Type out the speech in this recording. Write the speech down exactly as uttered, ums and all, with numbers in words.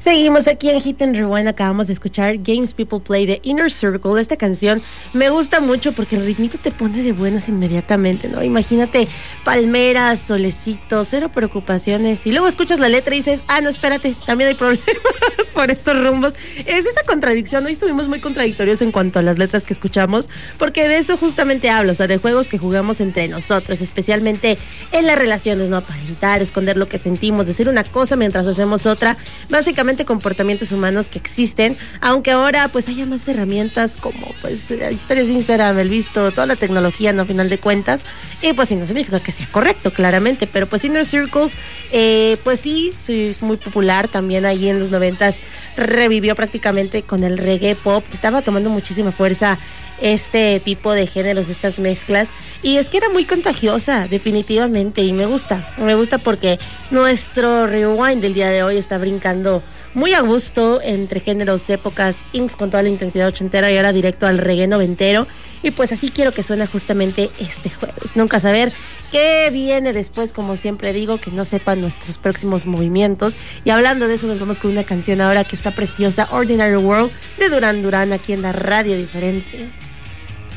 Seguimos aquí en Hit and Rewind. Acabamos de escuchar Games People Play de Inner Circle. Esta canción me gusta mucho porque el ritmito te pone de buenas inmediatamente, ¿no? Imagínate palmeras, solecitos, cero preocupaciones. Y luego escuchas la letra y dices, ah, no, espérate, también hay problemas por estos rumbos. Es esa contradicción. Hoy estuvimos muy contradictorios en cuanto a las letras que escuchamos, porque de eso justamente hablo, o sea, de juegos que jugamos entre nosotros, especialmente en las relaciones, ¿no? Aparentar, esconder lo que sentimos, decir una cosa mientras hacemos otra. Básicamente comportamientos humanos que existen, aunque ahora pues haya más herramientas como pues historias de Instagram, el visto, toda la tecnología, no, a final de cuentas, y pues sí, no significa que sea correcto, claramente, pero pues Inner Circle, eh, pues sí, sí, es muy popular, también ahí en los noventas revivió prácticamente con el reggae pop, estaba tomando muchísima fuerza este tipo de géneros, de estas mezclas, y es que era muy contagiosa, definitivamente, y me gusta, me gusta porque nuestro rewind del día de hoy está brincando muy a gusto entre géneros, épocas, Inks con toda la intensidad ochentera y ahora directo al reggae noventero, y pues así quiero que suene justamente este jueves. Nunca saber qué viene después, como siempre digo, que no sepan nuestros próximos movimientos. Y hablando de eso, nos vamos con una canción ahora que está preciosa, Ordinary World de Duran Duran, aquí en la radio diferente.